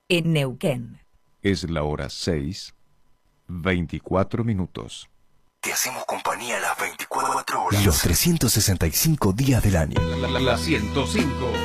en Neuquén. Es la hora 6:24. Te hacemos compañía las 24 horas. Los 365 días del año. La 105.